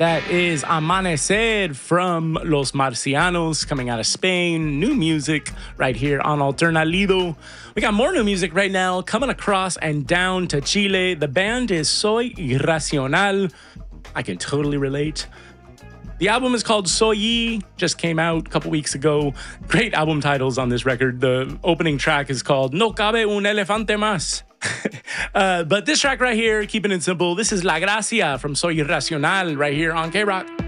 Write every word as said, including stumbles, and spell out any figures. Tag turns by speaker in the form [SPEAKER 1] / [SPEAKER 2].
[SPEAKER 1] That is Amanecer from Los Marcianos, coming out of Spain. New music right here on Alternalido. We got more new music right now coming across and down to Chile. The band is Soy Irracional. I can totally relate. The album is called Soy, just came out a couple weeks ago. Great album titles on this record. The opening track is called No Cabe Un Elefante Más. uh, but this track right here, keeping it simple, this is La Gracia from Soy Irracional right here on K-Rock.